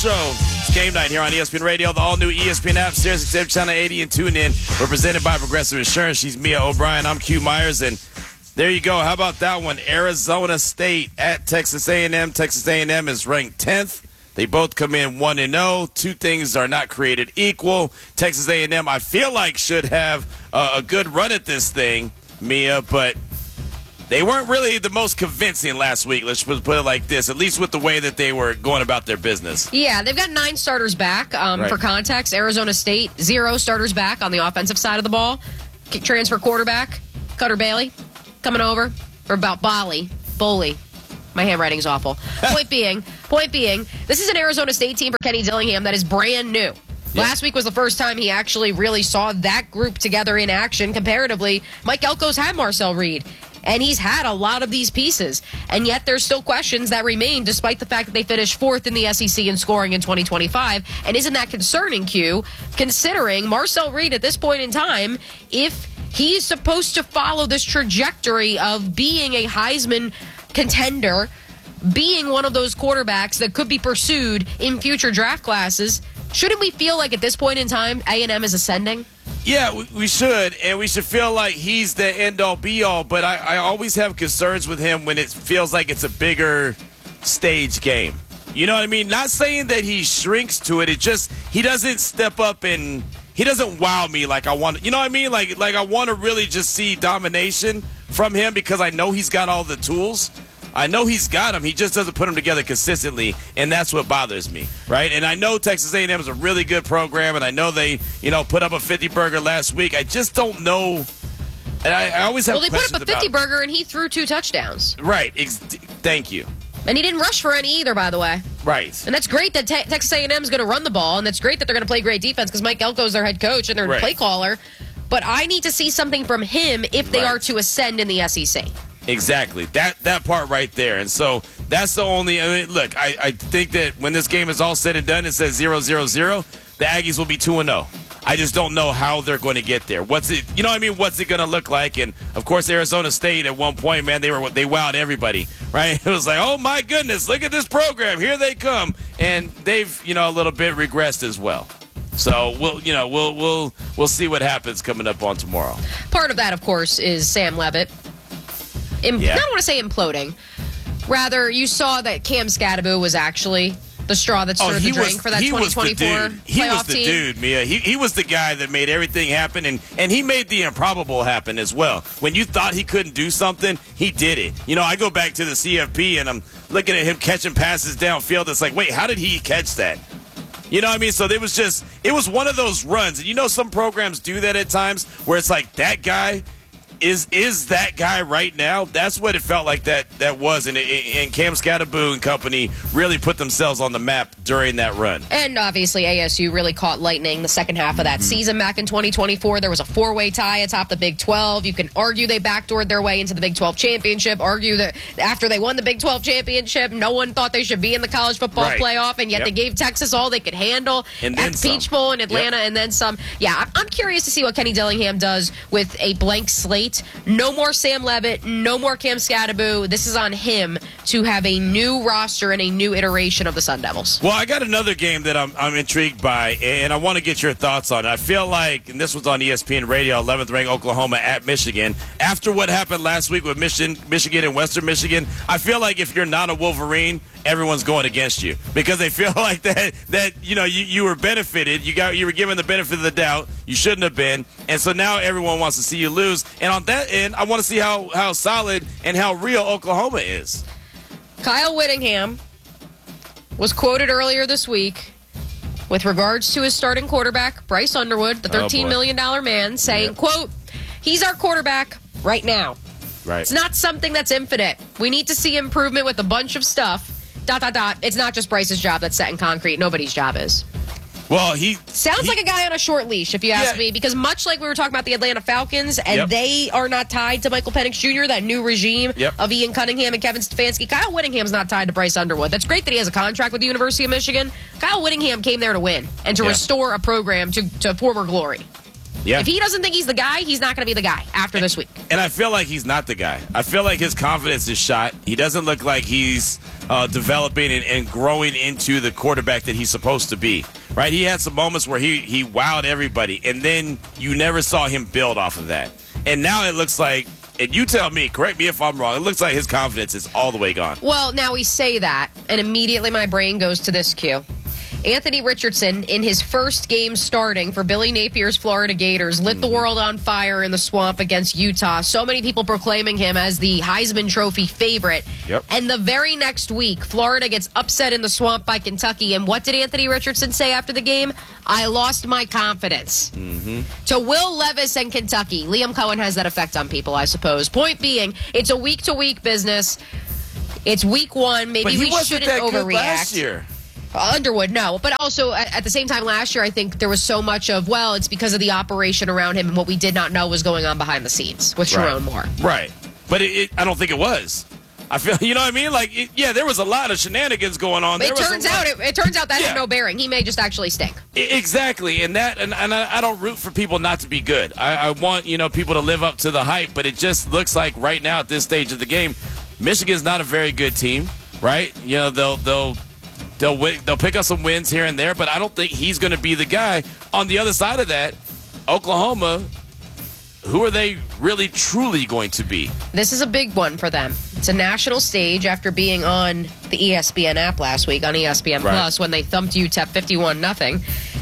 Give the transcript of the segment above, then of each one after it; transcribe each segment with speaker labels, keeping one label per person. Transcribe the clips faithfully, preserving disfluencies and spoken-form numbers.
Speaker 1: show. It's game night here on E S P N Radio, the all-new E S P N app, Sirius X M Channel eighty, and tune in. We're presented by Progressive Insurance. She's Mia O'Brien. I'm Q Myers, and there you go. How about that one? Arizona State at Texas A and M. Texas A and M is ranked tenth. They both come in one and oh. Two things are not created equal. Texas A and M, I feel like, should have uh, a good run at this thing, Mia, but they weren't really the most convincing last week. Let's put it like this, at least with the way that they were going about their business.
Speaker 2: Yeah, they've got nine starters back. Um,
Speaker 1: Right.
Speaker 2: For context, Arizona State, zero starters back on the offensive side of the ball. Transfer quarterback, Cutter Bailey, coming over for about Bali, Boley. My handwriting's awful. Point being, point being, this is an Arizona State team for Kenny Dillingham that is brand new. Yeah. Last week was the first time he actually really saw that group together in action. Comparatively, Mike Elko's had Marcel Reed, and he's had a lot of these pieces. And yet there's still questions that remain, despite the fact that they finished fourth in the S E C in scoring in twenty twenty-five. And isn't that concerning, Q, considering Marcel Reed at this point in time, if he's supposed to follow this trajectory of being a Heisman contender, being one of those quarterbacks that could be pursued in future draft classes, shouldn't we feel like at this point in time A and M is ascending?
Speaker 1: Yeah, we, we should, and we should feel like he's the end-all, be-all, but I, I always have concerns with him when it feels like it's a bigger stage game. You know what I mean? Not saying that he shrinks to it, it just, he doesn't step up and he doesn't wow me like I want. You know what I mean? Like, like I want to really just see domination from him because I know he's got all the tools. I know he's got them. He just doesn't put them together consistently, and that's what bothers me, right? And I know Texas A and M is a really good program, and I know they, you know, put up a fifty-burger last week. I just don't know. And I, I always have
Speaker 2: Well, they put up a
Speaker 1: about-
Speaker 2: fifty-burger, and he threw two touchdowns.
Speaker 1: Right. Ex- thank you.
Speaker 2: And he didn't rush for any either, by the way.
Speaker 1: Right.
Speaker 2: And that's great that te- Texas A and M is going to run the ball, and that's great that they're going to play great defense because Mike Elko is their head coach and their
Speaker 1: Right.
Speaker 2: play caller. But I need to see something from him if they
Speaker 1: Right.
Speaker 2: are to ascend in the S E C.
Speaker 1: Exactly. That that part right there. And so that's the only I mean, look, I, I think that when this game is all said and done, it says zero zero zero, the Aggies will be two and oh. I just don't know how they're going to get there. What's it you know what I mean? What's it going to look like? And of course Arizona State at one point, man, they were they wowed everybody, right? It was like, "Oh my goodness, look at this program. Here they come." And they've, you know, a little bit regressed as well. So we'll, you know, we'll we'll we'll see what happens coming up on tomorrow.
Speaker 2: Part of that, of course, is Sam Levitt. Im-
Speaker 1: Yeah.
Speaker 2: I don't want to say imploding. Rather, you saw that Cam Scadaboo was actually the straw that stirred the drink for that
Speaker 1: he
Speaker 2: twenty
Speaker 1: was the
Speaker 2: twenty-four
Speaker 1: dude. He
Speaker 2: playoff
Speaker 1: was the
Speaker 2: team.
Speaker 1: dude, Mia. He, he was the guy that made everything happen, and, and he made the improbable happen as well. When you thought he couldn't do something, he did it. You know, I go back to the C F P, and I'm looking at him catching passes downfield. It's like, wait, how did he catch that? You know what I mean? So it was just, it was one of those runs. And you know some programs do that at times where it's like that guy is is that guy right now. That's what it felt like that that was. And, and Cam Scadaboo and company really put themselves on the map during that run.
Speaker 2: And obviously A S U really caught lightning the second half of that mm-hmm. season back in twenty twenty-four. There was a four-way tie atop the Big twelve. You can argue they backdoored their way into the Big twelve championship, argue that after they won the Big twelve championship, no one thought they should be in the college football
Speaker 1: right.
Speaker 2: playoff, and yet
Speaker 1: yep.
Speaker 2: they gave Texas all they could handle
Speaker 1: and
Speaker 2: at the Peach Bowl in Atlanta,
Speaker 1: yep.
Speaker 2: and then some. Yeah, I'm curious to see what Kenny Dillingham does with a blank slate. No more Sam Levitt, no more Cam Scadaboo. This is on him to have a new roster and a new iteration of the Sun Devils.
Speaker 1: Well, I got another game that I'm, I'm intrigued by, and I want to get your thoughts on it. I feel like, and this was on E S P N Radio, eleventh ranked Oklahoma at Michigan. After what happened last week with Michigan, Michigan and Western Michigan, I feel like if you're not a Wolverine, everyone's going against you because they feel like that that you know you, you were benefited, you got you were given the benefit of the doubt, you shouldn't have been, and so now everyone wants to see you lose. And on that end, I want to see how how solid and how real Oklahoma is.
Speaker 2: Kyle Whittingham was quoted earlier this week with regards to his starting quarterback, Bryce Underwood, the thirteen million dollars man, saying, yep. quote, "He's our quarterback right now.
Speaker 1: Right.
Speaker 2: It's not something that's infinite. We need to see improvement with a bunch of stuff. Dot, dot, dot. It's not just Bryce's job that's set in concrete. Nobody's job is."
Speaker 1: Well, he
Speaker 2: sounds
Speaker 1: he,
Speaker 2: like a guy on a short leash, if you ask
Speaker 1: yeah.
Speaker 2: me, because much like we were talking about the Atlanta Falcons, and
Speaker 1: yep.
Speaker 2: they are not tied to Michael Penix Junior, that new regime
Speaker 1: yep.
Speaker 2: of Ian Cunningham and Kevin Stefanski. Kyle Whittingham's not tied to Bryce Underwood. That's great that he has a contract with the University of Michigan. Kyle Whittingham came there to win and to
Speaker 1: yeah.
Speaker 2: restore a program to, to former glory.
Speaker 1: Yeah.
Speaker 2: If he doesn't think he's the guy, he's not going to be the guy after
Speaker 1: and,
Speaker 2: this week.
Speaker 1: And I feel like he's not the guy. I feel like his confidence is shot. He doesn't look like he's uh, developing and, and growing into the quarterback that he's supposed to be. Right? He had some moments where he, he wowed everybody, and then you never saw him build off of that. And now it looks like, and you tell me, correct me if I'm wrong, it looks like his confidence is all the way gone.
Speaker 2: Well, now we say that, and immediately my brain goes to this cue. Anthony Richardson, in his first game starting for Billy Napier's Florida Gators, lit the world on fire in the swamp against Utah. So many people proclaiming him as the Heisman Trophy favorite.
Speaker 1: Yep.
Speaker 2: And the very next week, Florida gets upset in the swamp by Kentucky. And what did Anthony Richardson say after the game? I lost my confidence.
Speaker 1: Mm-hmm.
Speaker 2: To Will Levis and Kentucky. Liam Cohen has that effect on people, I suppose. Point being, it's a week-to-week business. It's week one. Maybe
Speaker 1: but he
Speaker 2: we
Speaker 1: wasn't
Speaker 2: shouldn't
Speaker 1: that good
Speaker 2: overreact.
Speaker 1: last year.
Speaker 2: Underwood, no. But also, at, at the same time last year, I think there was so much of, well, it's because of the operation around him and what we did not know was going on behind the scenes with Sharon
Speaker 1: right.
Speaker 2: Moore.
Speaker 1: Right. But it, it, I don't think it was. I feel, you know what I mean? Like, it, yeah, there was a lot of shenanigans going on.
Speaker 2: But
Speaker 1: there
Speaker 2: it
Speaker 1: was
Speaker 2: turns
Speaker 1: a lot,
Speaker 2: out, it, it turns out that
Speaker 1: Yeah.
Speaker 2: had no bearing. He may just actually stink.
Speaker 1: I- Exactly. And that, and, and I, I don't root for people not to be good. I, I want, you know, people to live up to the hype, but it just looks like right now at this stage of the game, Michigan's not a very good team, right? You know, they'll, they'll, They'll win, they'll pick up some wins here and there, but I don't think he's going to be the guy. On the other side of that, Oklahoma, who are they really truly going to be?
Speaker 2: This is a big one for them. It's a national stage after being on the E S P N app last week on E S P N
Speaker 1: Right.
Speaker 2: Plus when they thumped U T E P fifty-one nothing.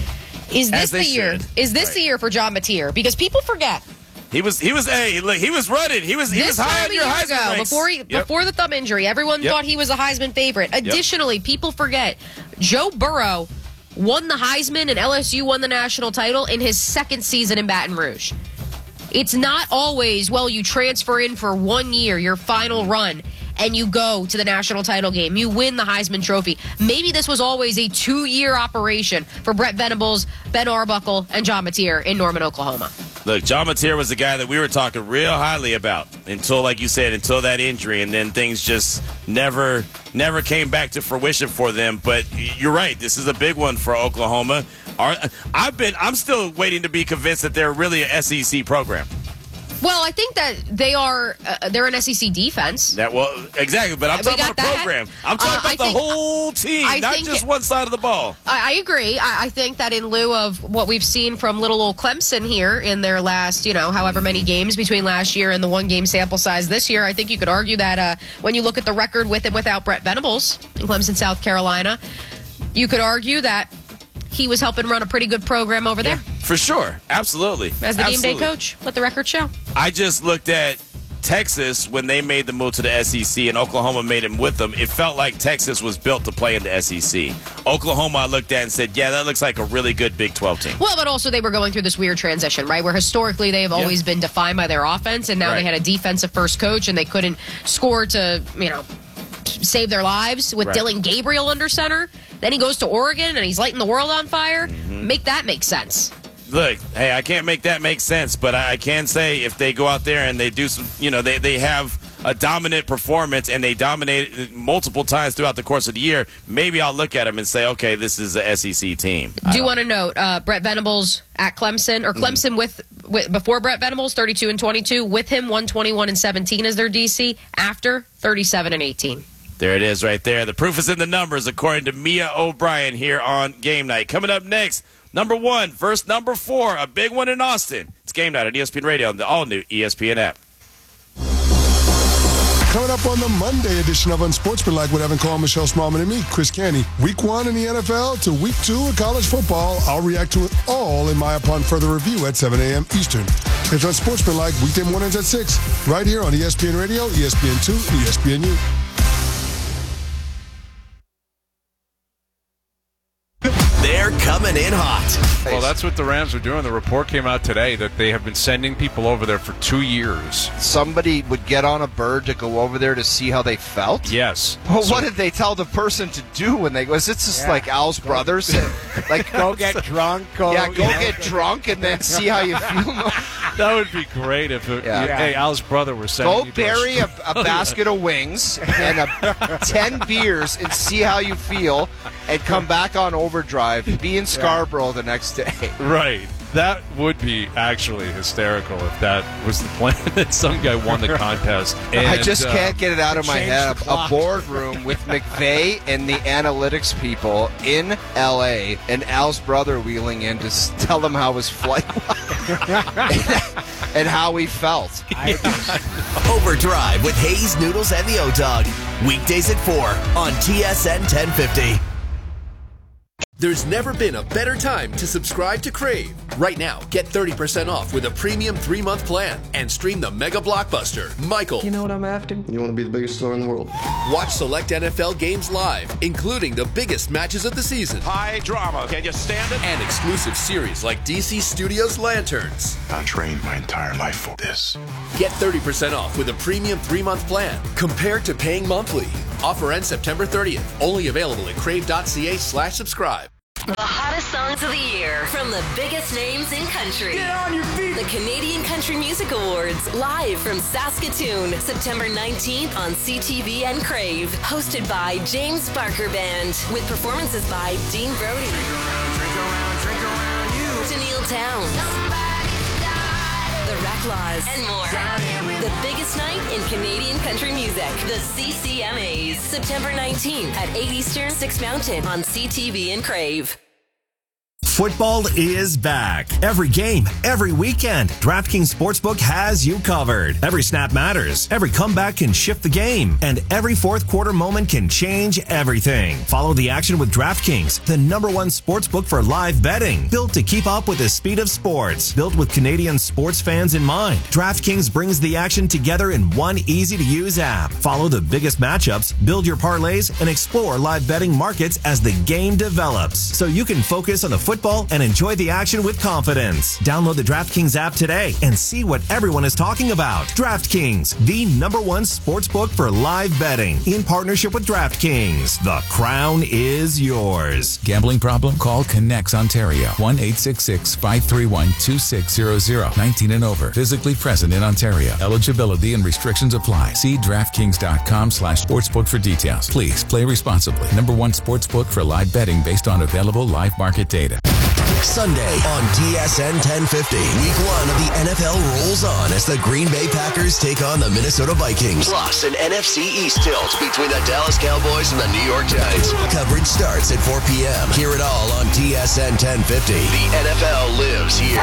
Speaker 2: Is this
Speaker 1: As they
Speaker 2: the year?
Speaker 1: should.
Speaker 2: Is this
Speaker 1: Right.
Speaker 2: the year for John Mateer? Because people forget.
Speaker 1: He was he was hey look he was running he was he
Speaker 2: This
Speaker 1: was high
Speaker 2: time
Speaker 1: on
Speaker 2: a
Speaker 1: your
Speaker 2: year
Speaker 1: Heisman
Speaker 2: ago,
Speaker 1: ranks.
Speaker 2: before he,
Speaker 1: Yep.
Speaker 2: before the thumb injury, everyone
Speaker 1: Yep.
Speaker 2: thought he was a Heisman favorite. Additionally, people forget Joe Burrow won the Heisman and L S U won the national title in his second season in Baton Rouge. It's not always, well, you transfer in for one year, your final run, and you go to the national title game. You win the Heisman Trophy. Maybe this was always a two-year operation for Brett Venables, Ben Arbuckle, and John Mateer in Norman, Oklahoma.
Speaker 1: Look, John Mateer was the guy that we were talking real highly about until, like you said, until that injury, and then things just never, never came back to fruition for them. But you're right, this is a big one for Oklahoma. Our, I've been, I'm still waiting to be convinced that they're really an S E C program.
Speaker 2: Well, I think that they are, uh, they're an S E C defense.
Speaker 1: That well, exactly. But I'm
Speaker 2: We
Speaker 1: talking
Speaker 2: got
Speaker 1: about a
Speaker 2: that.
Speaker 1: program. I'm talking
Speaker 2: Uh,
Speaker 1: about
Speaker 2: I
Speaker 1: the
Speaker 2: think-
Speaker 1: whole team,
Speaker 2: I
Speaker 1: not
Speaker 2: think
Speaker 1: just
Speaker 2: it-
Speaker 1: one side of the ball.
Speaker 2: I, I agree. I, I think that in lieu of what we've seen from little old Clemson here in their last, you know, however many games between last year and the one game sample size this year, I think you could argue that uh, when you look at the record with and without Brett Venables in Clemson, South Carolina, you could argue that he was helping run a pretty good program over there.
Speaker 1: For sure. Absolutely.
Speaker 2: As the game
Speaker 1: Absolutely.
Speaker 2: day coach, let the record show.
Speaker 1: I just looked at Texas when they made the move to the S E C and Oklahoma made it with them. It felt like Texas was built to play in the S E C. Oklahoma, I looked at and said, yeah, that looks like a really good Big twelve team.
Speaker 2: Well, but also they were going through this weird transition, right? Where historically they have always been defined by their offense, and now
Speaker 1: Right.
Speaker 2: they had a defensive first coach and they couldn't score to, you know, save their lives with
Speaker 1: Right.
Speaker 2: Dylan Gabriel under center. Then he goes to Oregon and he's lighting the world on fire.
Speaker 1: Mm-hmm.
Speaker 2: Make that make sense.
Speaker 1: Look, hey, I can't make that make sense, but I I can say if they go out there and they do some, you know, they, they have a dominant performance and they dominate multiple times throughout the course of the year, maybe I'll look at them and say, okay, this is a S E C team.
Speaker 2: Do you want to note uh, Brett Venables at Clemson, or Clemson with, with before Brett Venables, thirty-two and twenty-two, with him one twenty-one and seventeen as their D C, after thirty-seven and eighteen.
Speaker 1: There it is right there. The proof is in the numbers, according to Mia O'Brien here on Game Night. Coming up next, number one versus number four, a big one in Austin. It's Game Night on E S P N Radio on the all-new E S P N app.
Speaker 3: Coming up on the Monday edition of Unsportsmanlike with Evan Cole, Michelle Smallman, and me, Chris Canty. Week one in the N F L to week two in college football. I'll react to it all in my upon further review at seven a.m. Eastern. It's Unsportsmanlike weekday mornings at six, right here on E S P N Radio, E S P N two, E S P N U.
Speaker 4: They're coming in hot.
Speaker 5: Well, that's what the Rams are doing. The report came out today that they have been sending people over there for two years.
Speaker 6: Somebody would get on a bird to go over there to see how they felt?
Speaker 5: Yes.
Speaker 6: Well,
Speaker 5: So-
Speaker 6: what did they tell the person to do when they go? Is it just
Speaker 7: Yeah.
Speaker 6: like Al's brothers? Like
Speaker 7: Go get drunk. Go,
Speaker 6: yeah, go
Speaker 7: you know.
Speaker 6: get drunk and then see how you feel.
Speaker 5: That would be great if it,
Speaker 6: Yeah.
Speaker 5: hey, Al's brother was sending
Speaker 6: Go
Speaker 5: you to a
Speaker 6: bury a,
Speaker 5: st-
Speaker 6: a basket of wings and a, ten beers and see how you feel, and come back on overdrive. Be in Scarborough the next day.
Speaker 5: Right. That would be actually hysterical if that was the plan, that some guy won the contest. And,
Speaker 6: I just
Speaker 5: uh,
Speaker 6: can't get it out of my
Speaker 7: change
Speaker 6: head.
Speaker 7: the
Speaker 6: A
Speaker 7: clock.
Speaker 6: boardroom with McVay and the analytics people in L A and Al's brother wheeling in to s- tell them how his flight and how he felt.
Speaker 4: Overdrive with Hayes, Noodles, and the O-Dog. Weekdays at four on T S N ten fifty.
Speaker 8: There's never been a better time to subscribe to Crave. Right now, get thirty percent off with a premium three-month plan and stream the mega blockbuster, Michael.
Speaker 9: You know what I'm after? You want to be the biggest star in the world.
Speaker 8: Watch select N F L games live, including the biggest matches of the season.
Speaker 10: High drama. Can you stand it?
Speaker 8: And exclusive series like D C Studios Lanterns.
Speaker 10: I trained my entire life for this.
Speaker 8: Get thirty percent off with a premium three-month plan compared to paying monthly. Offer ends September thirtieth. Only available at crave.ca slash subscribe.
Speaker 11: The hottest songs of the year from the biggest names in country.
Speaker 10: Get on your feet!
Speaker 11: The Canadian Country Music Awards, live from Saskatoon, September nineteenth on C T V and Crave. Hosted by James Barker Band, with performances by Dean Brody,
Speaker 10: Drink around, drink around, drink around you.
Speaker 11: Tennille Towns, The Racklaws, and more. The biggest night in Canadian country music. The C C M As. September nineteenth at eight Eastern, six Mountain on C T V and Crave.
Speaker 4: Football is back. Every game, every weekend, DraftKings Sportsbook has you covered. Every snap matters. Every comeback can shift the game. And every fourth quarter moment can change everything. Follow the action with DraftKings, the number one sportsbook for live betting. Built to keep up with the speed of sports. Built with Canadian sports fans in mind. DraftKings brings the action together in one easy-to-use app. Follow the biggest matchups, build your parlays, and explore live betting markets as the game develops. So you can focus on the football and enjoy the action with confidence. Download the DraftKings app today and see what everyone is talking about. DraftKings, the number one sportsbook for live betting. In partnership with DraftKings, the crown is yours.
Speaker 12: Gambling problem? Call Connects Ontario. one eight six six, five three one, two six zero zero. nineteen and over. Physically present in Ontario. Eligibility and restrictions apply. See DraftKings.com slash sportsbook for details. Please play responsibly. Number one sportsbook for live betting based on available live market data.
Speaker 4: Sunday on T S N ten fifty. Week one of the N F L rolls on as the Green Bay Packers take on the Minnesota Vikings. Plus, an N F C East tilt between the Dallas Cowboys and the New York Giants. Coverage starts at four p.m. Hear it all on T S N ten fifty. The N F L lives here.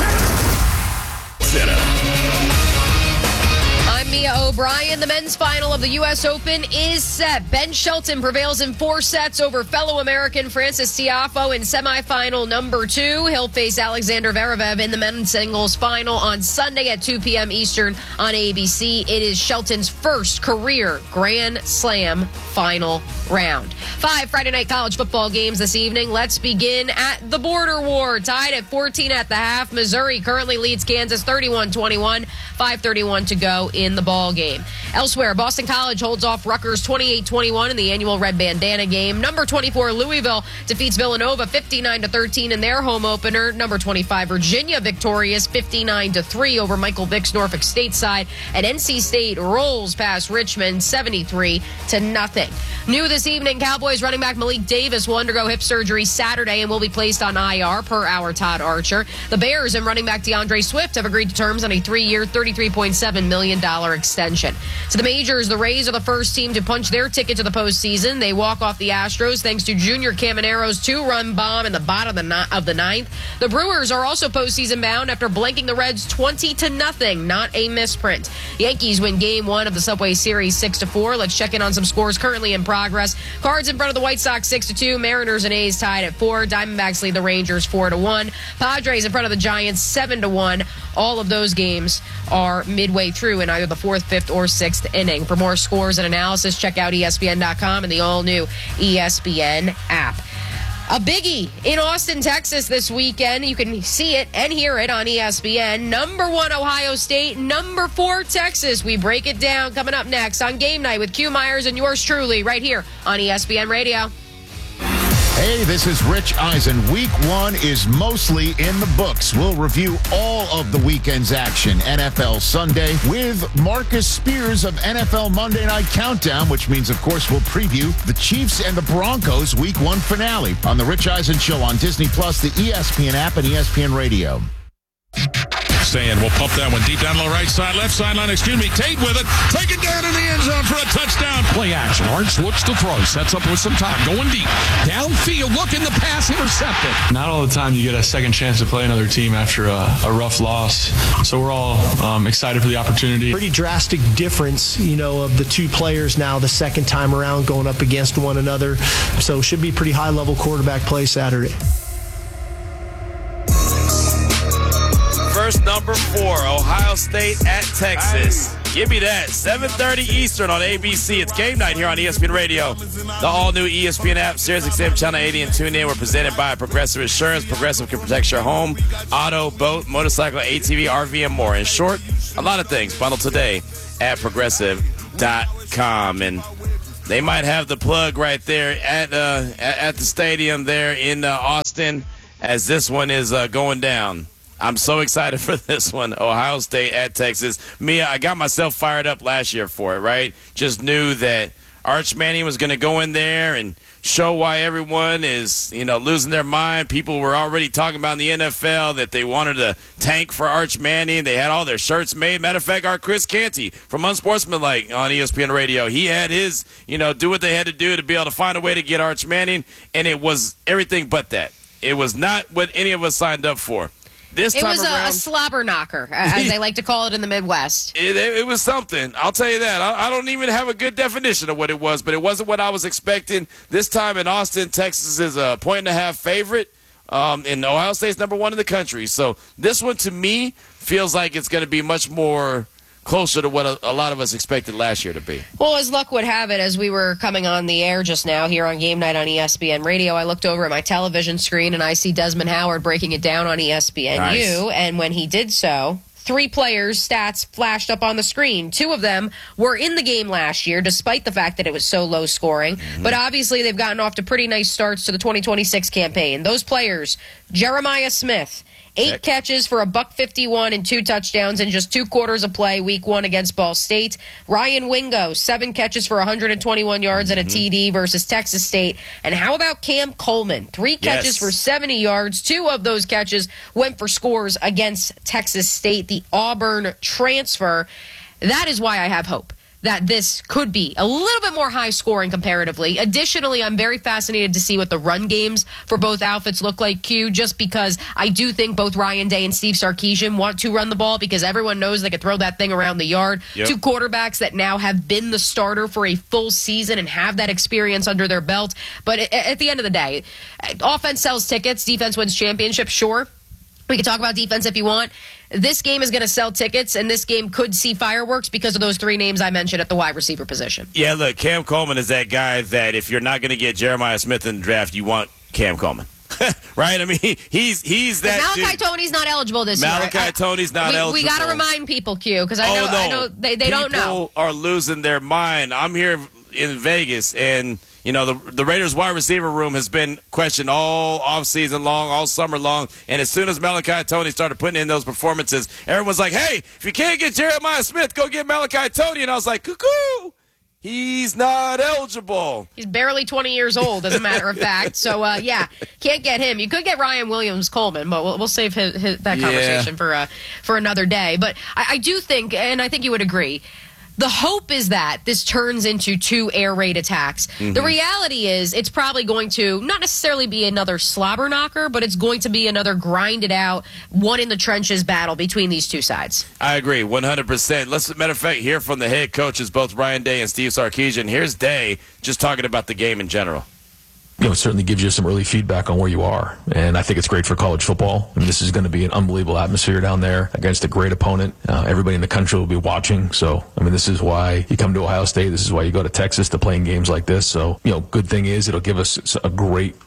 Speaker 2: I'm Mia O'Brien. The men's final of the U S Open is set. Ben Shelton prevails in four sets over fellow American Francis Tiafoe in semifinal number two. He'll face Alexander Zverev in the men's singles final on Sunday at two p.m. Eastern on A B C. It is Shelton's first career Grand Slam final round. Five Friday night college football games this evening. Let's begin at the Border War. Tied at fourteen at the half. Missouri currently leads Kansas thirty-one twenty-one. five thirty-one to go in the ball game. Elsewhere, Boston College holds off Rutgers twenty-eight twenty-one in the annual Red Bandana game. Number twenty-four, Louisville defeats Villanova fifty-nine to thirteen in their home opener. Number twenty-five, Virginia victorious fifty-nine to three over Michael Vick's Norfolk State side. And N C State rolls past Richmond seventy-three to nothing. New this evening, Cowboys running back Malik Davis will undergo hip surgery Saturday and will be placed on I R per our Todd Archer. The Bears and running back DeAndre Swift have agreed to terms on a three-year, thirty-three point seven million dollars extension. To the majors, the Rays are the first team to punch their ticket to the postseason. They walk off the Astros thanks to Junior Camanero's two-run bomb in the bottom of the, of the ninth. The Brewers are also postseason bound after blanking the Reds twenty to nothing. Not a misprint. Yankees win game one of the Subway Series six to four. Let's check in on some scores currently in progress. Cards in front of the White Sox six to two. Mariners and A's tied at four. Diamondbacks lead the Rangers four to one. Padres in front of the Giants seven to one. All of those games are midway through in either the fourth, fifth, or sixth inning. For more scores and analysis, check out E S P N dot com and the all-new E S P N app. A biggie in Austin, Texas this weekend. You can see it and hear it on E S P N. Number one, Ohio State. Number four, Texas. We break it down coming up next on Game Night with Q Myers and yours truly right here on E S P N Radio.
Speaker 7: Hey, this is Rich Eisen. Week one is mostly in the books. We'll review all of the weekend's action. N F L Sunday with Marcus Spears of N F L Monday Night Countdown, which means, of course, we'll preview the Chiefs and the Broncos Week one finale on the Rich Eisen Show on Disney Plus, the E S P N app, and E S P N Radio.
Speaker 13: Sand will pump that one deep down the right side, left sideline, excuse me. Tate with it. Take it down in the end zone for a touchdown.
Speaker 14: Play action. Lawrence looks to throw. Sets up with some time. Going deep. Downfield. Looking the pass. Intercepted.
Speaker 15: Not all the time you get a second chance to play another team after a, a rough loss. So we're all um, excited for the opportunity.
Speaker 16: Pretty drastic difference, you know, of the two players now the second time around going up against one another. So should be pretty high-level quarterback play Saturday.
Speaker 1: First number four, Ohio State at Texas. Give me that. seven thirty Eastern on A B C. It's game night here on E S P N Radio. The all-new E S P N app, Sirius X M Channel eighty, and tune in. We're presented by Progressive Insurance. Progressive can protect your home, auto, boat, motorcycle, A T V, R V, and more. In short, a lot of things. Bundle today at progressive dot com. And they might have the plug right there at uh, at the stadium there in uh, Austin as this one is uh, going down. I'm so excited for this one, Ohio State at Texas. Mia, I got myself fired up last year for it, right? Just knew that Arch Manning was going to go in there and show why everyone is, you know, losing their mind. People were already talking about in the N F L that they wanted to tank for Arch Manning. They had all their shirts made. Matter of fact, our Chris Canty from Unsportsmanlike on E S P N Radio, he had his, you know, do what they had to do to be able to find a way to get Arch Manning, and it was everything but that. It was not what any of us signed up for. This
Speaker 2: it
Speaker 1: time
Speaker 2: was a,
Speaker 1: around,
Speaker 2: a slobber knocker, as they like to call it in the Midwest.
Speaker 1: It, it, it was something. I'll tell you that. I, I don't even have a good definition of what it was, but it wasn't what I was expecting. This time in Austin, Texas is a point and a half favorite, um, and Ohio State's number one in the country. So this one, to me, feels like it's going to be much more closer to what a, a lot of us expected last year to be.
Speaker 2: Well, as luck would have it, as we were coming on the air just now here on Game Night on E S P N Radio, I looked over at my television screen and I see Desmond Howard breaking it down on E S P N U. Nice. And when he did so, three players' stats flashed up on the screen. Two of them were in the game last year, despite the fact that it was so low scoring. Mm-hmm. But obviously, they've gotten off to pretty nice starts to the twenty twenty-six campaign. Those players, Jeremiah Smith, Eight Heck. catches for a buck fifty-one and two touchdowns in just two quarters of play week one against Ball State. Ryan Wingo, seven catches for one hundred twenty-one yards mm-hmm. and a T D versus Texas State. And how about Cam Coleman? Three catches yes. for seventy yards. Two of those catches went for scores against Texas State, the Auburn transfer. That is why I have hope that this could be a little bit more high scoring comparatively. Additionally, I'm very fascinated to see what the run games for both outfits look like, Q, just because I do think both Ryan Day and Steve Sarkisian want to run the ball because everyone knows they could throw that thing around the yard. Yep. Two quarterbacks that now have been the starter for a full season and have that experience under their belt. But at the end of the day, offense sells tickets, defense wins championships, sure. We can talk about defense if you want. This game is going to sell tickets, and this game could see fireworks because of those three names I mentioned at the wide receiver position.
Speaker 1: Yeah, look, Cam Coleman is that guy that if you're not going to get Jeremiah Smith in the draft, you want Cam Coleman. Right? I mean, he's he's that
Speaker 2: Malachi
Speaker 1: dude.
Speaker 2: Tony's not eligible this
Speaker 1: Malachi
Speaker 2: year.
Speaker 1: Malachi Tony's not
Speaker 2: we,
Speaker 1: eligible.
Speaker 2: We got to remind people, Q, because I,
Speaker 1: oh,
Speaker 2: know,
Speaker 1: no.
Speaker 2: I know they, they don't know.
Speaker 1: People are losing their mind. I'm here in Vegas, and you know, the the Raiders wide receiver room has been questioned all offseason long, all summer long. And as soon as Malachi Tony started putting in those performances, everyone's like, hey, if you can't get Jeremiah Smith, go get Malachi Tony. And I was like, cuckoo, he's not eligible.
Speaker 2: He's barely twenty years old, as a matter of fact. So, uh, yeah, can't get him. You could get Ryan Williams Coleman, but we'll, we'll save his, his, that conversation yeah. for, uh, for another day. But I, I do think, and I think you would agree, the hope is that this turns into two air raid attacks. Mm-hmm. The reality is it's probably going to not necessarily be another slobber knocker, but it's going to be another grinded out, one in the trenches battle between these two sides.
Speaker 1: I agree, one hundred percent. Let's, matter of fact, hear from the head coaches, both Ryan Day and Steve Sarkisian. Here's Day just talking about the game in general.
Speaker 17: You know, it certainly gives you some early feedback on where you are. And I think it's great for college football. I mean, this is going to be an unbelievable atmosphere down there against a great opponent. Uh, everybody in the country will be watching. So, I mean, this is why you come to Ohio State. This is why you go to Texas to play in games like this. So, you know, good thing is it'll give us a great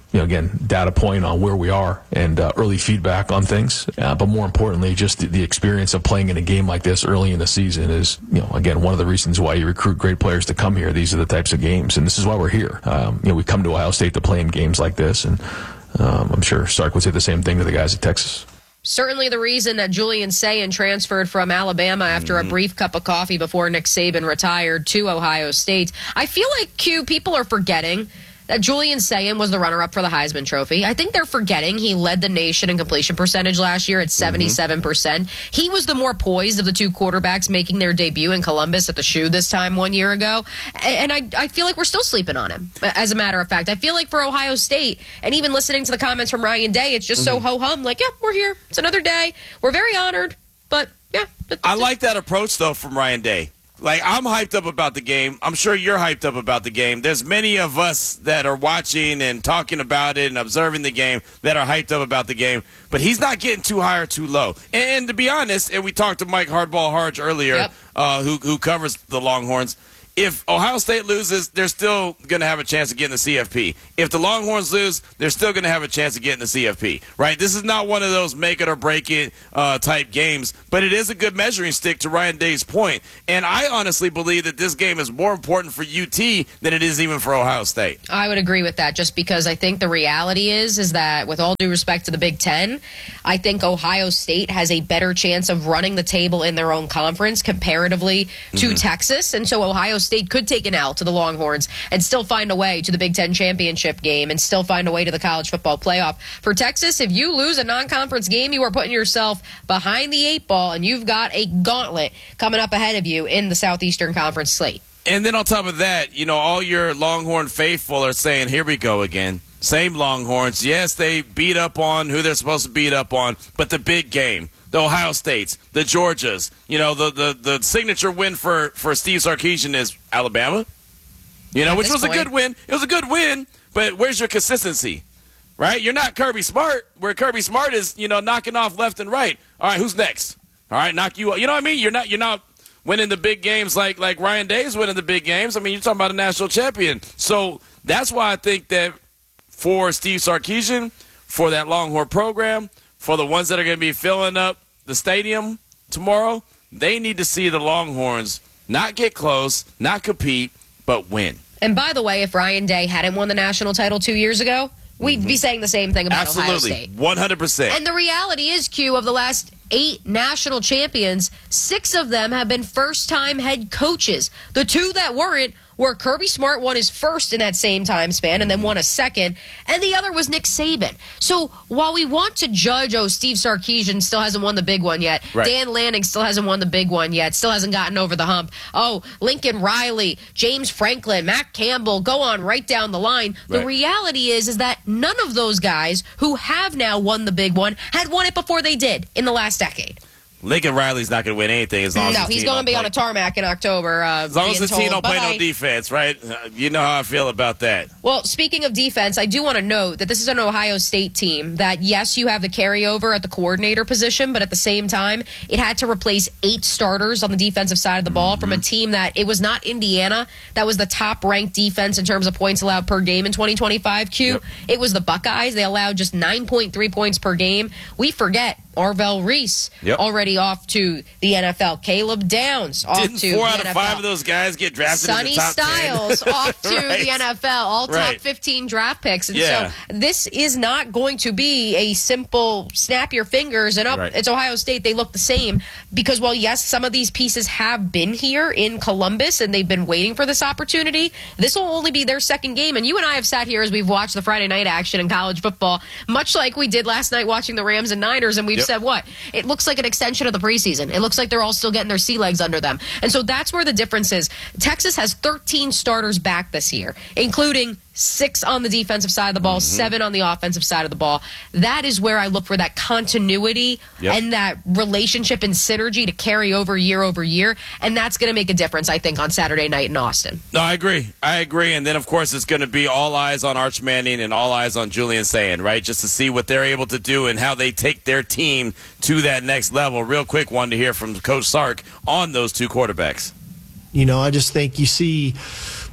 Speaker 17: you know, again, data point on where we are and uh, early feedback on things. Uh, but more importantly, just the, the experience of playing in a game like this early in the season is, you know, again, one of the reasons why you recruit great players to come here. These are the types of games, and this is why we're here. Um, you know, we come to Ohio State to play in games like this, and um, I'm sure Sark would say the same thing to the guys at Texas.
Speaker 2: Certainly the reason that Julian Sayin transferred from Alabama after mm-hmm. a brief cup of coffee before Nick Saban retired to Ohio State. I feel like, Q, people are forgetting that Julian Sayin was the runner-up for the Heisman Trophy. I think they're forgetting he led the nation in completion percentage last year at seventy-seven percent. Mm-hmm. He was the more poised of the two quarterbacks making their debut in Columbus at the Shoe this time one year ago. And I, I feel like we're still sleeping on him, as a matter of fact. I feel like for Ohio State, and even listening to the comments from Ryan Day, it's just mm-hmm. so ho-hum, like, yeah, we're here. It's another day. We're very honored, but, yeah.
Speaker 1: I like that approach, though, from Ryan Day. Like, I'm hyped up about the game. I'm sure you're hyped up about the game. There's many of us that are watching and talking about it and observing the game that are hyped up about the game. But he's not getting too high or too low. And to be honest, and we talked to Mike Hardball Harge earlier, yep. uh, who, who covers the Longhorns. If Ohio State loses, they're still going to have a chance of getting the C F P. If the Longhorns lose, they're still going to have a chance of getting the C F P, right? This is not one of those make it or break it uh, type games, but it is a good measuring stick to Ryan Day's point. And I honestly believe that this game is more important for U T than it is even for Ohio State.
Speaker 2: I would agree with that, just because I think the reality is, is that with all due respect to the Big Ten, I think Ohio State has a better chance of running the table in their own conference comparatively to mm-hmm. Texas. And so Ohio State could take an L to the Longhorns and still find a way to the Big Ten championship game and still find a way to the college football playoff. For Texas, if you lose a non-conference game, you are putting yourself behind the eight ball, and you've got a gauntlet coming up ahead of you in the Southeastern Conference slate.
Speaker 1: And then on top of that, you know, all your Longhorn faithful are saying, here we go again. Same Longhorns. Yes, they beat up on who they're supposed to beat up on, but the big game. The Ohio States, the Georgias, you know, the, the, the signature win for, for Steve Sarkisian is Alabama, you know,
Speaker 2: At
Speaker 1: which was
Speaker 2: point.
Speaker 1: a good win. It was a good win, but where's your consistency, right? You're not Kirby Smart, where Kirby Smart is, you know, knocking off left and right. All right, who's next? All right, knock you out. You know what I mean? You're not you're not winning the big games like, like Ryan Day's winning the big games. I mean, you're talking about a national champion. So that's why I think that for Steve Sarkisian, for that Longhorn program, for the ones that are going to be filling up the stadium tomorrow, they need to see the Longhorns not get close, not compete, but win.
Speaker 2: And by the way, if Ryan Day hadn't won the national title two years ago, we'd mm-hmm. be saying the same thing about
Speaker 1: Absolutely.
Speaker 2: Ohio State.
Speaker 1: one hundred percent.
Speaker 2: And the reality is, Q, of the last eight national champions, six of them have been first-time head coaches. The two that weren't where Kirby Smart won his first in that same time span and then won a second, and the other was Nick Saban. So while we want to judge, oh, Steve Sarkisian still hasn't won the big one yet, right. Dan Lanning still hasn't won the big one yet, still hasn't gotten over the hump, oh, Lincoln Riley, James Franklin, Matt Campbell, go on right down the line. Right. The reality is, is that none of those guys who have now won the big one had won it before they did in the last decade.
Speaker 1: Lincoln Riley's not going to win anything as long
Speaker 2: no,
Speaker 1: as his
Speaker 2: he's
Speaker 1: team
Speaker 2: going to be
Speaker 1: play.
Speaker 2: on a tarmac in October. Uh,
Speaker 1: as long as the
Speaker 2: told,
Speaker 1: team don't play
Speaker 2: I,
Speaker 1: no defense, right? Uh, you know how I feel about that.
Speaker 2: Well, speaking of defense, I do want to note that this is an Ohio State team that, yes, you have the carryover at the coordinator position, but at the same time, it had to replace eight starters on the defensive side of the ball mm-hmm. from a team that it was not Indiana that was the top-ranked defense in terms of points allowed per game in twenty twenty-five, Q. Yep. It was the Buckeyes. They allowed just nine point three points per game. We forget Arvell Reese yep. already off to the N F L. Caleb Downs off
Speaker 1: Didn't
Speaker 2: to
Speaker 1: four
Speaker 2: the
Speaker 1: out
Speaker 2: N F L.
Speaker 1: of five of those guys get drafted
Speaker 2: Sonny
Speaker 1: in the top
Speaker 2: Styles
Speaker 1: ten?
Speaker 2: off to
Speaker 1: right.
Speaker 2: the N F L. All top
Speaker 1: right.
Speaker 2: fifteen draft picks. And
Speaker 1: yeah.
Speaker 2: so this is not going to be a simple snap your fingers and up.
Speaker 1: Right.
Speaker 2: It's Ohio State. They look the same because, well, yes, some of these pieces have been here in Columbus and they've been waiting for this opportunity. This will only be their second game. And you and I have sat here as we've watched the Friday night action in college football, much like we did last night watching the Rams and Niners, and we've
Speaker 1: yep.
Speaker 2: said what? It looks like an extension of the preseason. It looks like they're all still getting their sea legs under them. And so that's where the difference is. Texas has thirteen starters back this year, including six on the defensive side of the ball, mm-hmm. seven on the offensive side of the ball. That is where I look for that continuity yep. and that relationship and synergy to carry over year over year. And that's going to make a difference, I think, on Saturday night in Austin.
Speaker 1: No, I agree. I agree. And then, of course, it's going to be all eyes on Arch Manning and all eyes on Julian Sayin, right? Just to see what they're able to do and how they take their team to that next level. Real quick one to hear from Coach Sark on those two quarterbacks.
Speaker 16: You know, I just think you see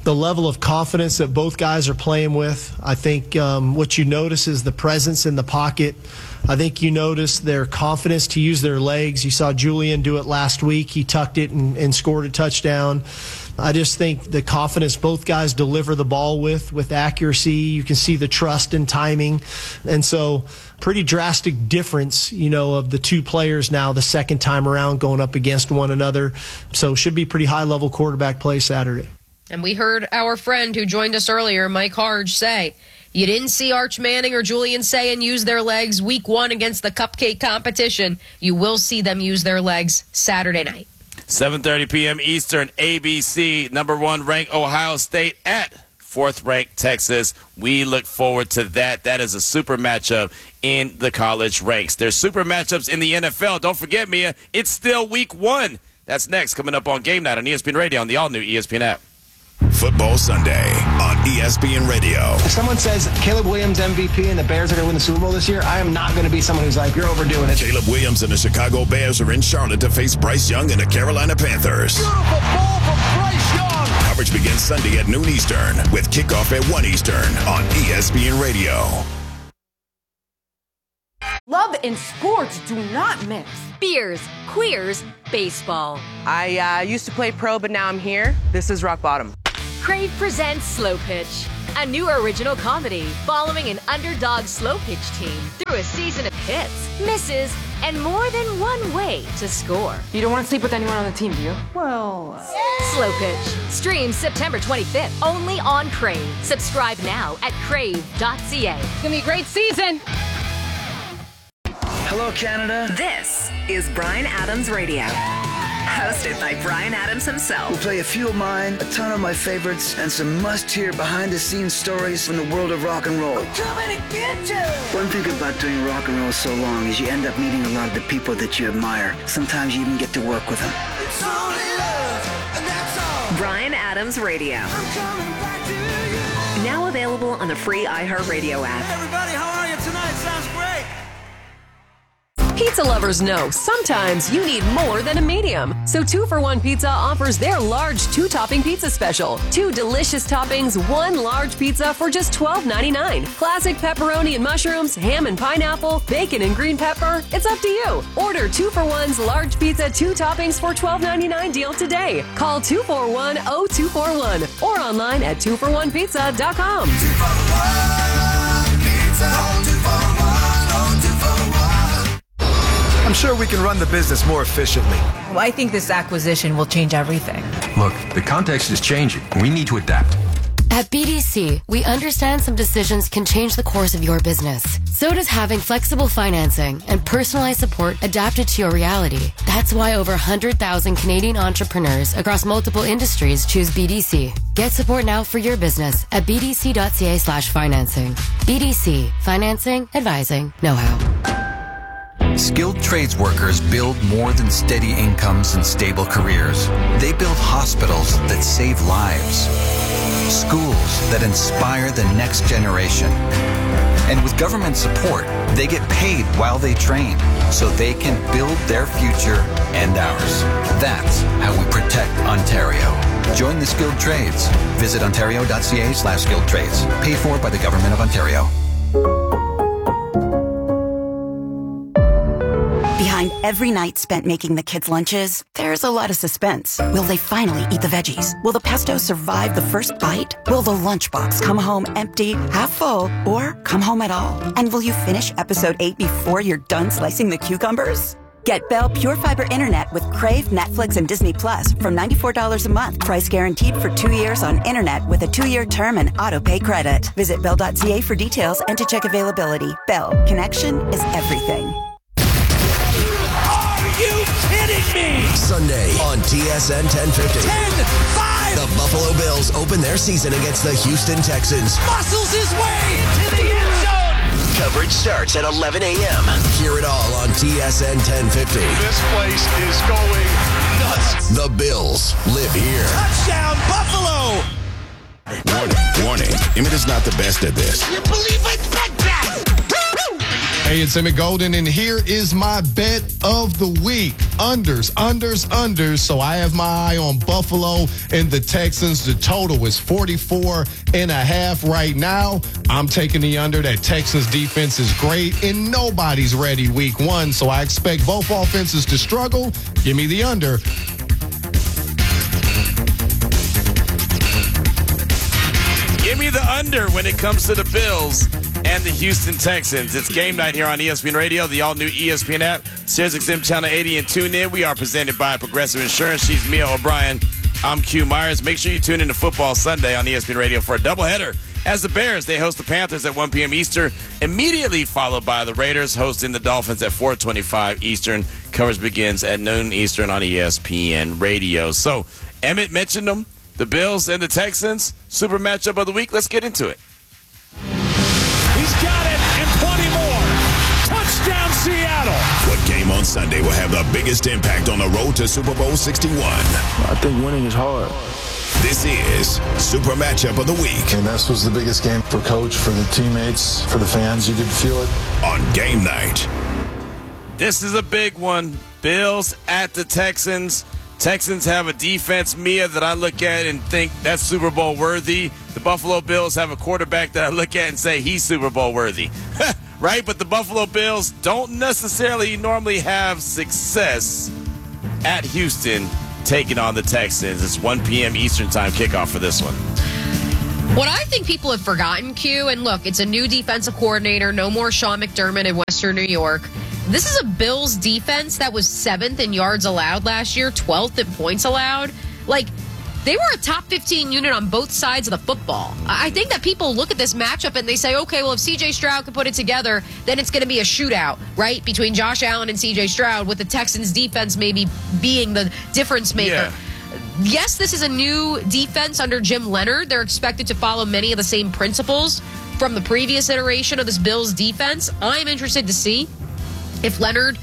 Speaker 16: the level of confidence that both guys are playing with. I think um, what you notice is the presence in the pocket. I think you notice their confidence to use their legs. You saw Julian do it last week. He tucked it and, and scored a touchdown. I just think the confidence both guys deliver the ball with, with accuracy. You can see the trust and timing. And so pretty drastic difference, you know, of the two players now the second time around going up against one another. So should be pretty high-level quarterback play Saturday.
Speaker 2: And we heard our friend who joined us earlier, Mike Harge, say, you didn't see Arch Manning or Julian Sayin use their legs week one against the cupcake competition. You will see them use their legs Saturday night.
Speaker 1: seven thirty p.m. Eastern, A B C, number one ranked Ohio State at fourth ranked Texas. We look forward to that. That is a super matchup in the college ranks. There's super matchups in the N F L. Don't forget, Mia, it's still week one. That's next, coming up on Game Night on E S P N Radio on the all-new E S P N app.
Speaker 18: Football Sunday on E S P N Radio.
Speaker 19: If someone says Caleb Williams M V P and the Bears are going to win the Super Bowl this year, I am not going to be someone who's like, you're overdoing it.
Speaker 18: Caleb Williams and the Chicago Bears are in Charlotte to face Bryce Young and the Carolina Panthers.
Speaker 10: Beautiful ball from Bryce Young.
Speaker 18: Coverage begins Sunday at noon Eastern with kickoff at one Eastern on E S P N Radio.
Speaker 20: Love and sports do not mix.
Speaker 11: Beers, queers, baseball.
Speaker 20: I uh, used to play pro, but now I'm here. This is rock bottom.
Speaker 11: Crave presents Slow Pitch, a new original comedy following an underdog slow pitch team through a season of hits, misses, and more than one way to score.
Speaker 20: You don't want to sleep with anyone on the team, do you? Well... Uh...
Speaker 11: Slow Pitch. Streams September twenty-fifth, only on Crave. Subscribe now at crave dot c a.
Speaker 20: It's going to be a great season.
Speaker 21: Hello, Canada.
Speaker 22: This is Bryan Adams Radio. Hosted by Bryan Adams himself.
Speaker 21: We'll play a few of mine, a ton of my favorites, and some must-hear behind-the-scenes stories from the world of rock and roll.
Speaker 10: I'm coming to get you!
Speaker 21: One thing about doing rock and roll so long is you end up meeting a lot of the people that you admire. Sometimes you even get to work with them.
Speaker 10: It's only love, and that's all.
Speaker 22: Bryan Adams Radio.
Speaker 10: I'm coming back to you.
Speaker 22: Now available on the free iHeartRadio app.
Speaker 10: Hey everybody, how are you tonight? Sounds great.
Speaker 23: Pizza lovers know sometimes you need more than a medium. So two for one Pizza offers their large two-topping pizza special. Two delicious toppings, one large pizza for just twelve ninety-nine. Classic pepperoni and mushrooms, ham and pineapple, bacon and green pepper. It's up to you. Order two for one's large pizza, two toppings for twelve ninety-nine deal today. Call two four one, oh two four one or online at two for one pizza dot com.
Speaker 10: two for one pizza, two for one, oh two for one.
Speaker 24: I'm sure we can run the business more efficiently.
Speaker 25: Well, I think this acquisition will change everything.
Speaker 26: Look, the context is changing. We need to adapt.
Speaker 27: At B D C, we understand some decisions can change the course of your business. So does having flexible financing and personalized support adapted to your reality. That's why over one hundred thousand Canadian entrepreneurs across multiple industries choose B D C. Get support now for your business at b d c dot c a slash financing. B D C, financing, advising, know-how.
Speaker 28: Skilled trades workers build more than steady incomes and stable careers. They build hospitals that save lives, schools that inspire the next generation. And with government support, they get paid while they train so they can build their future and ours. That's how we protect Ontario. Join the skilled trades. Visit ontario dot c a slash skilled trades. Paid for by the Government of Ontario.
Speaker 29: Behind every night spent making the kids' lunches, there's a lot of suspense. Will they finally eat the veggies? Will the pesto survive the first bite? Will the lunchbox come home empty, half full, or come home at all? And will you finish episode eight before you're done slicing the cucumbers? Get Bell Pure Fiber Internet with Crave, Netflix, and Disney Plus from ninety-four dollars a month. Price guaranteed for two years on internet with a two-year term and auto-pay credit. Visit bell dot c a for details and to check availability. Bell. Connection is everything.
Speaker 10: You kidding me?
Speaker 30: Sunday on T S N ten fifty.
Speaker 10: ten five.
Speaker 30: The Buffalo Bills open their season against the Houston Texans.
Speaker 10: Muscles his way to the end zone.
Speaker 30: Coverage starts at eleven a.m. Hear it all on T S N ten fifty.
Speaker 10: This place is going nuts.
Speaker 30: The Bills live here.
Speaker 10: Touchdown, Buffalo.
Speaker 18: Warning, warning. Emmett is not the best at this.
Speaker 10: You believe I said that?
Speaker 3: Hey, it's Emmett Golden, and here is my bet of the week. Unders, unders, unders. So I have my eye on Buffalo and the Texans. The total is forty-four and a half right now. I'm taking the under. That Texans defense is great, and nobody's ready week one. So I expect both offenses to struggle. Give me the under.
Speaker 1: Give me the under when it comes to the Bills and the Houston Texans. It's game night here on E S P N Radio, the all-new E S P N app, Sirius X M Channel eighty, and tune in. We are presented by Progressive Insurance. She's Mia O'Brien. I'm Q Myers. Make sure you tune in to Football Sunday on E S P N Radio for a doubleheader. As the Bears, they host the Panthers at one p.m. Eastern, immediately followed by the Raiders hosting the Dolphins at four twenty-five Eastern. Coverage begins at noon Eastern on E S P N Radio. So, Emmett mentioned them, the Bills and the Texans. Super matchup of the week. Let's get into it.
Speaker 4: He's got it, and plenty more. Touchdown, Seattle.
Speaker 18: What game on Sunday will have the biggest impact on the road to Super Bowl sixty-one?
Speaker 5: I think winning is hard.
Speaker 18: This is Super Matchup of the Week.
Speaker 5: And this was the biggest game for Coach, for the teammates, for the fans. You could feel it.
Speaker 18: On game night.
Speaker 1: This is a big one. Bills at the Texans. Texans have a defense, Mia, that I look at and think that's Super Bowl worthy. The Buffalo Bills have a quarterback that I look at and say he's Super Bowl worthy. Right? But the Buffalo Bills don't necessarily normally have success at Houston taking on the Texans. It's one p.m. Eastern time kickoff for this one.
Speaker 2: What I think people have forgotten, Q, and look, it's a new defensive coordinator, no more Sean McDermott in Western New York. This is a Bills defense that was seventh in yards allowed last year, twelfth in points allowed. Like, they were a top fifteen unit on both sides of the football. I think that people look at this matchup and they say, okay, well, if C J Stroud can put it together, then it's going to be a shootout, right, between Josh Allen and C J Stroud, with the Texans defense maybe being the difference maker.
Speaker 1: Yeah.
Speaker 2: Yes, this is a new defense under Jim Leonard. They're expected to follow many of the same principles from the previous iteration of this Bills defense. I'm interested to see if Leonard,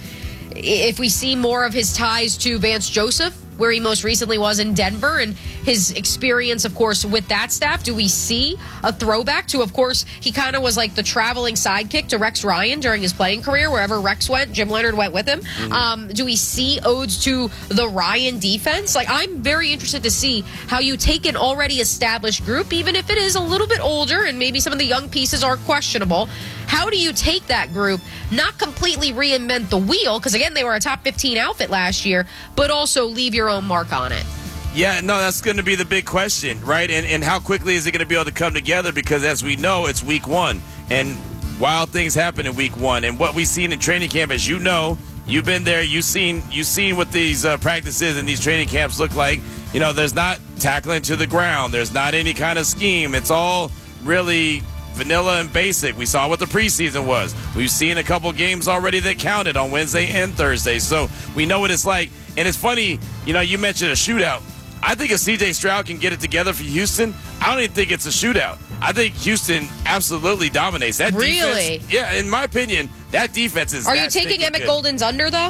Speaker 2: if we see more of his ties to Vance Joseph, where he most recently was in Denver, and his experience, of course, with that staff. Do we see a throwback to, of course, he kind of was like the traveling sidekick to Rex Ryan during his playing career. Wherever Rex went, Jim Leonard went with him. Mm-hmm. Um, do we see odes to the Ryan defense? Like, I'm very interested to see how you take an already established group, even if it is a little bit older and maybe some of the young pieces are questionable. How do you take that group, not completely reinvent the wheel, because, again, they were a top fifteen outfit last year, but also leave your own mark on it?
Speaker 1: Yeah, no, that's going to be the big question, right? And and how quickly is it going to be able to come together? Because, as we know, it's week one, and wild things happen in week one. And what we've seen in training camp, as you know, you've been there, you've seen, you've seen what these uh, practices and these training camps look like. You know, there's not tackling to the ground. There's not any kind of scheme. It's all really vanilla and basic. We saw what the preseason was. We've seen a couple games already that counted on Wednesday and Thursday, so we know what it's like. And it's funny, you know, you mentioned a shootout. I think if C J Stroud can get it together for Houston, I don't even think it's a shootout. I think Houston absolutely dominates. That
Speaker 2: really?
Speaker 1: defense, yeah, in my opinion, that defense is.
Speaker 2: Are you taking Emmett
Speaker 1: good.
Speaker 2: Golden's under, though?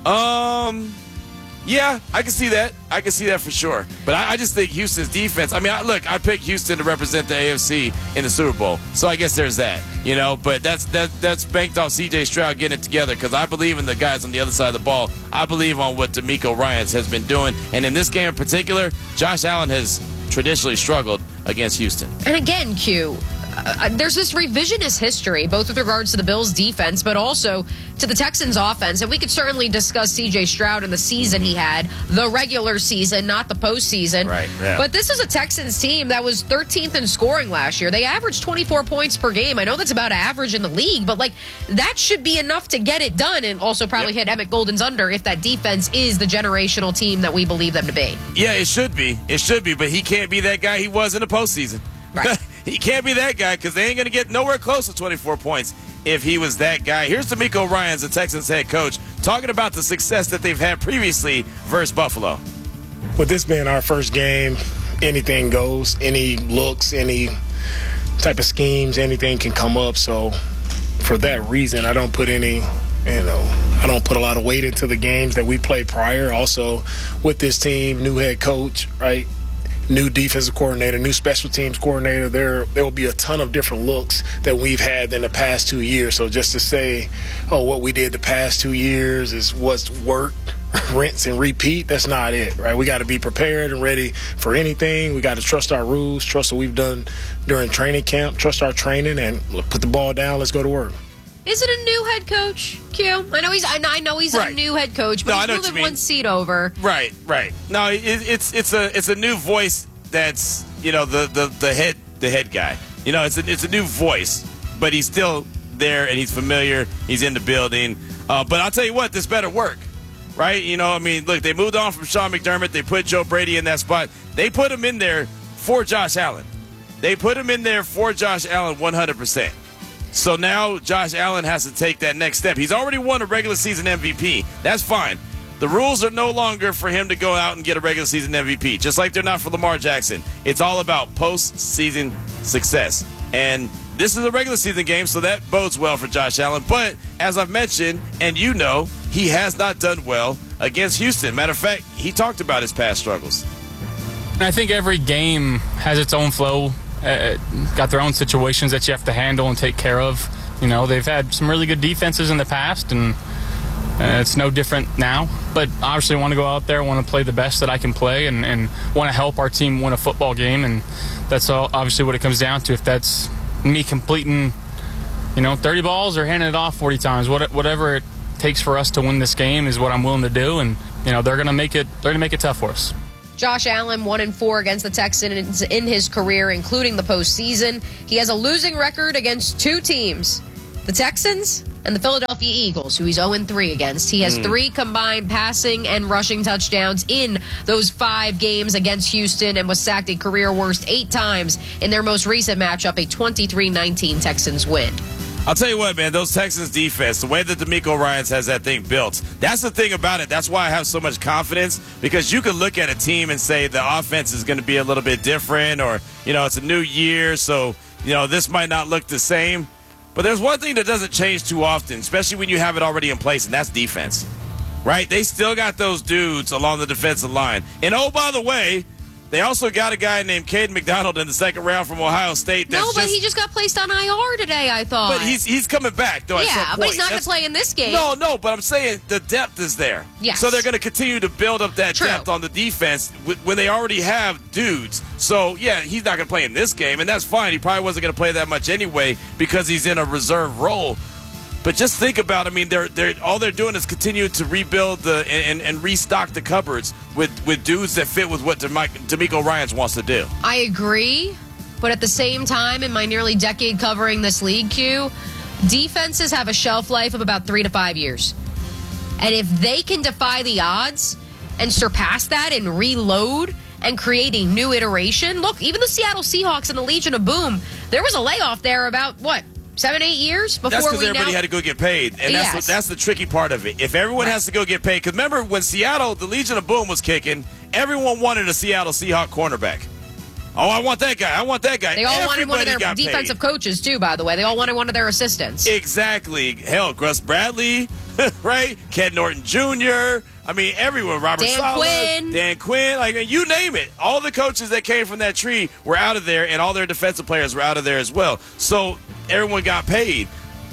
Speaker 1: Um, yeah, I can see that. I can see that for sure. But I, I just think Houston's defense. I mean, I, look, I picked Houston to represent the A F C in the Super Bowl, so I guess there's that. You know, but that's that that's banked off C J Stroud getting it together, because I believe in the guys on the other side of the ball. I believe on what DeMeco Ryans has been doing, and in this game in particular, Josh Allen has traditionally struggled against Houston.
Speaker 2: And again, Q, uh, there's this revisionist history, both with regards to the Bills' defense, but also to the Texans' offense. And we could certainly discuss C J Stroud and the season he had, the regular season, not the postseason.
Speaker 1: Right. Yeah.
Speaker 2: But this is a Texans team that was thirteenth in scoring last year. They averaged twenty-four points per game. I know that's about average in the league, but like that should be enough to get it done, and also probably yep. hit Emmett Golden's under if that defense is the generational team that we believe them to be.
Speaker 1: Yeah, it should be. It should be, but he can't be that guy he was in the postseason.
Speaker 2: Right.
Speaker 1: He can't be that guy, because they ain't going to get nowhere close to twenty-four points if he was that guy. Here's DeMeco Ryans, the Texans head coach, talking about the success that they've had previously versus Buffalo.
Speaker 6: With this being our first game, anything goes. Any looks, any type of schemes, anything can come up. So for that reason, I don't put any, you know, I don't put a lot of weight into the games that we played prior. Also, with this team, new head coach, right? new defensive coordinator, new special teams coordinator. There there will be a ton of different looks that we've had in the past two years. So just to say, oh, what we did the past two years is what's worked, rinse and repeat, that's not it, right? We got to be prepared and ready for anything. We got to trust our rules, trust what we've done during training camp, trust our training, and put the ball down. Let's go to work.
Speaker 2: Is it a new head coach, Q? I know he's. I know, I know he's
Speaker 1: Right.
Speaker 2: a new head coach, but
Speaker 1: No, I
Speaker 2: he's
Speaker 1: know what you
Speaker 2: moving
Speaker 1: mean.
Speaker 2: one seat over.
Speaker 1: Right, right. No, it, it's it's a it's a new voice that's, you know, the, the, the head the head guy. You know, it's a, it's a new voice, but he's still there and he's familiar. He's in the building. Uh, but I'll tell you what, this better work, right? You know, I mean, look, they moved on from Sean McDermott. They put Joe Brady in that spot. They put him in there for Josh Allen. They put him in there for Josh Allen one hundred percent. So now Josh Allen has to take that next step. He's already won a regular season M V P. That's fine. The rules are no longer for him to go out and get a regular season M V P, just like they're not for Lamar Jackson. It's all about postseason success. And this is a regular season game, so that bodes well for Josh Allen. But as I've mentioned, and you know, he has not done well against Houston. Matter of fact, he talked about his past struggles.
Speaker 7: And I think every game has its own flow. Uh, got their own situations that you have to handle and take care of. You know, they've had some really good defenses in the past, and uh, it's no different now. But obviously, I want to go out there, want to play the best that I can play, and, and want to help our team win a football game. And that's all, obviously what it comes down to. If that's me completing, you know, thirty balls or handing it off forty times, what, whatever it takes for us to win this game is what I'm willing to do. And you know, they're going to make it. They're going to make it tough for us.
Speaker 2: Josh Allen, one and four against the Texans in his career, including the postseason. He has a losing record against two teams, the Texans and the Philadelphia Eagles, who he's oh and three against. He has
Speaker 1: Mm.
Speaker 2: three combined passing and rushing touchdowns in those five games against Houston, and was sacked a career worst eight times in their most recent matchup, a twenty-three nineteen Texans win.
Speaker 1: I'll tell you what, man, those Texans defense, the way that DeMeco Ryans has that thing built, that's the thing about it. That's why I have so much confidence, because you can look at a team and say the offense is going to be a little bit different, or, you know, it's a new year, so, you know, this might not look the same. But there's one thing that doesn't change too often, especially when you have it already in place, and that's defense, right? They still got those dudes along the defensive line. And, oh, by the way, they also got a guy named Caden McDonald in the second round from Ohio State. That's
Speaker 2: No, but
Speaker 1: just,
Speaker 2: he just got placed on I R today, I thought.
Speaker 1: But he's he's coming back, though, at some
Speaker 2: Yeah,
Speaker 1: point.
Speaker 2: but he's not going
Speaker 1: That's-
Speaker 2: to play in this game.
Speaker 1: No, no, but I'm saying the depth is there.
Speaker 2: Yes.
Speaker 1: So they're going to continue to build up that
Speaker 2: True.
Speaker 1: depth on the defense w- when they already have dudes. So, yeah, he's not going to play in this game, and that's fine. He probably wasn't going to play that much anyway because he's in a reserve role. But just think about, I mean, they're they're all they're doing is continue to rebuild the and, and, and restock the cupboards with, with dudes that fit with what DeMi- DeMeco Ryans wants to do.
Speaker 2: I agree, but at the same time, in my nearly decade covering this league, Q, defenses have a shelf life of about three to five years. And if they can defy the odds and surpass that and reload and create a new iteration, look, even the Seattle Seahawks and the Legion of Boom, there was a layoff there about, what, seven, eight years before
Speaker 1: That's because
Speaker 2: we
Speaker 1: everybody
Speaker 2: now-
Speaker 1: had to go get paid, and that's
Speaker 2: Yes.
Speaker 1: the, that's the tricky part of it. If everyone has to go get paid, because remember when Seattle, the Legion of Boom was kicking, everyone wanted a Seattle Seahawk cornerback. Oh, I want that guy. I want that guy.
Speaker 2: They all wanted one of
Speaker 1: Everybody
Speaker 2: their
Speaker 1: got
Speaker 2: defensive
Speaker 1: paid.
Speaker 2: coaches, too, by the way. They all wanted one of their assistants.
Speaker 1: Exactly. Hell, Gus Bradley, right? Ken Norton Junior I mean, everyone. Robert
Speaker 2: Dan
Speaker 1: Saleh,
Speaker 2: Quinn.
Speaker 1: Dan Quinn. Like, you name it. All the coaches that came from that tree were out of there, and all their defensive players were out of there as well. So everyone got paid.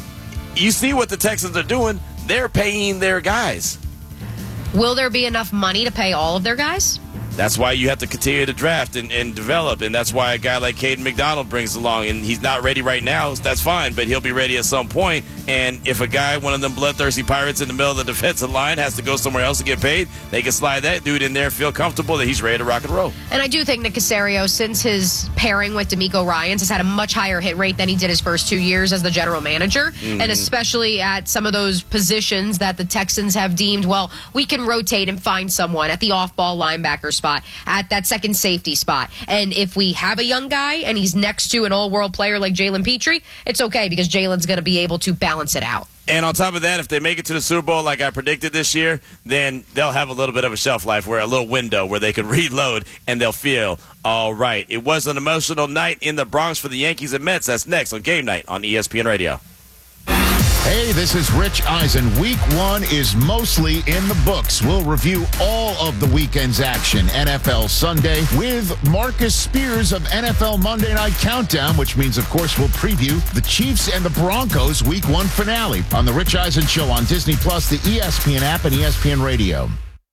Speaker 1: You see what the Texans are doing. They're paying their guys.
Speaker 2: Will there be enough money to pay all of their guys?
Speaker 1: That's why you have to continue to draft and, and develop, and that's why a guy like Caden McDonald brings along. And he's not ready right now, that's fine, but he'll be ready at some point. And if a guy, one of them bloodthirsty pirates in the middle of the defensive line, has to go somewhere else to get paid, they can slide that dude in there and feel comfortable that he's ready to rock and roll.
Speaker 2: And I do think Nick Caserio, since his pairing with DeMeco Ryans, has had a much higher hit rate than he did his first two years as the general manager.
Speaker 1: Mhm.
Speaker 2: And especially at some of those positions that the Texans have deemed, well, we can rotate and find someone at the off-ball linebacker spot, at that second safety spot. And if we have a young guy and he's next to an all-world player like Jalen Petrie, it's okay because Jalen's going to be able to balance it out.
Speaker 1: And on top of that, if they make it to the Super Bowl like I predicted this year, then they'll have a little bit of a shelf life, where a little window where they can reload and they'll feel all right. It was an emotional night in the Bronx for the Yankees and Mets. That's next on Game Night on E S P N Radio.
Speaker 8: Hey, this is Rich Eisen. Week one is mostly in the books. We'll review all of the weekend's action. N F L Sunday with Marcus Spears of N F L Monday Night Countdown, which means, of course, we'll preview the Chiefs and the Broncos Week one finale on The Rich Eisen Show on Disney Plus, the E S P N app, and E S P N Radio.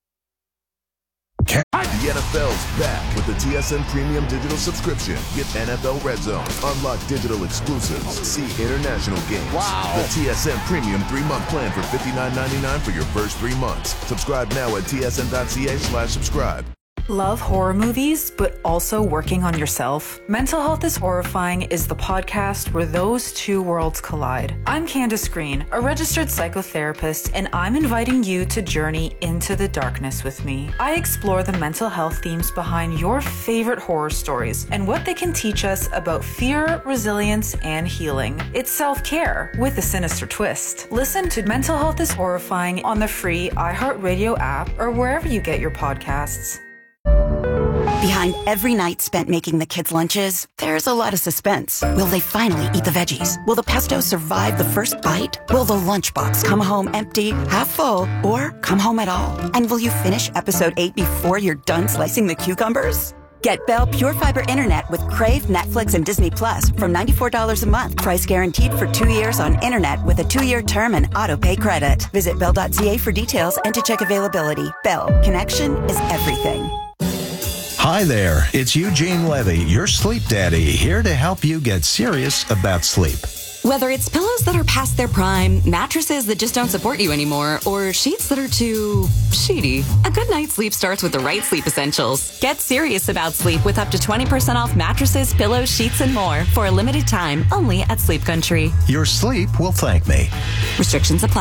Speaker 9: The N F L's back with the T S N Premium Digital Subscription. Get N F L Red Zone, unlock digital exclusives, see international games.
Speaker 8: Wow.
Speaker 9: The T S N Premium three-month plan for fifty-nine ninety-nine for your first three months. Subscribe now at T S N dot C A slash subscribe.
Speaker 25: Love horror movies, but also working on yourself? Mental Health is Horrifying is the podcast where those two worlds collide. I'm Candace Green, a registered psychotherapist, and I'm inviting you to journey into the darkness with me. I explore the mental health themes behind your favorite horror stories and what they can teach us about fear, resilience, and healing. It's self-care with a sinister twist. Listen to Mental Health is Horrifying on the free iHeartRadio app or wherever you get your podcasts.
Speaker 29: Behind every night spent making the kids' lunches, there's a lot of suspense. Will they finally eat the veggies? Will the pesto survive the first bite? Will the lunchbox come home empty, half full, or come home at all? And will you finish episode eight before you're done slicing the cucumbers? Get Bell Pure Fiber Internet with Crave, Netflix, and Disney Plus from ninety-four dollars a month. Price guaranteed for two years on internet with a two-year term and auto-pay credit. Visit bell dot c a for details and to check availability. Bell, connection is everything.
Speaker 11: Hi there, it's Eugene Levy, your sleep daddy, here to help you get serious about sleep.
Speaker 12: Whether it's pillows that are past their prime, mattresses that just don't support you anymore, or sheets that are too sheety, a good night's sleep starts with the right sleep essentials. Get serious about sleep with up to twenty percent off mattresses, pillows, sheets, and more for a limited time only at Sleep Country.
Speaker 11: Your sleep will thank me.
Speaker 12: Restrictions apply.